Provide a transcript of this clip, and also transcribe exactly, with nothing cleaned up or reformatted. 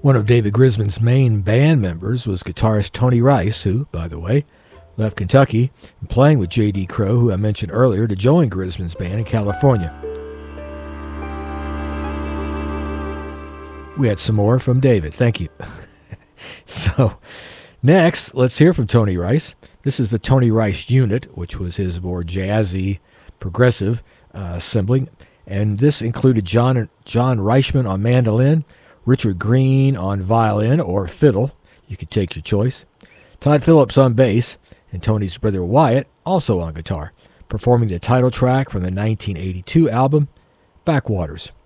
One of David Grisman's main band members was guitarist Tony Rice, who, by the way, left Kentucky and playing with J D Crowe, who I mentioned earlier, to join Grisman's band in California. We had some more from David. Thank you. So, next, let's hear from Tony Rice. This is the Tony Rice Unit, which was his more jazzy, progressive uh, assembling. And this included John, John Reichman on mandolin, Richard Green on violin or fiddle. You could take your choice. Todd Phillips on bass, and Tony's brother Wyatt also on guitar, performing the title track from the nineteen eighty-two album, Backwaters.